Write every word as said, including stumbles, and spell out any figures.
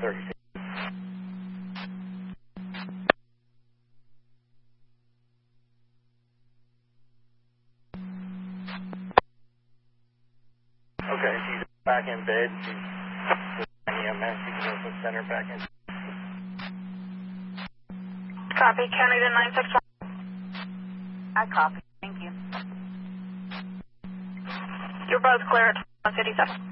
thirty-six. Okay, she's back in bed. She's E M S. She's going to send her back in. Copy, County to nine six one. I copy. Thank you. You're both clear at one fifty-seven.